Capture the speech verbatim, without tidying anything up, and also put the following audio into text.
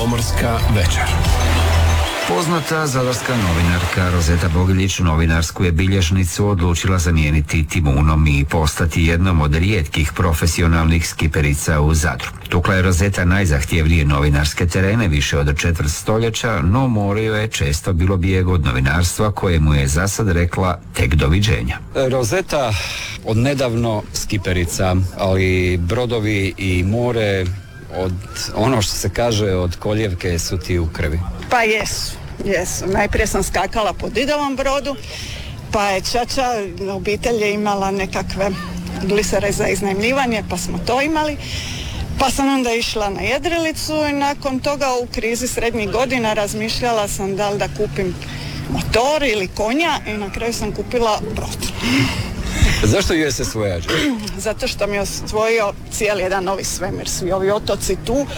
Pomorska večer. Poznata zadarska novinarka Rozeta Bogiljić novinarsku je bilježnicu odlučila zamijeniti timunom i postati jednom od rijetkih profesionalnih skiperica u Zadru. Tukla je Rozeta najzahtjevnije novinarske terene više od četvrt stoljeća, no more joj je često bilo bijeg od novinarstva koje mu je zasad rekla tek doviđenja. Rozeta od nedavno skiperica, ali brodovi i more, od ono što se kaže od koljevke su ti u krvi. Pa jesu, jesu. Najprije sam skakala po didovom brodu, pa je ćaća, obitelj je imala nekakve glisere za iznajmljivanje, pa smo to imali. Pa sam onda išla na jedrilicu i nakon toga u krizi srednjih godina razmišljala sam da li da kupim motor ili konja i na kraju sam kupila brod. Zašto ju je se svojađa? Zato što mi je osvojio cijeli jedan novi svemir, svi ovi otoci tu,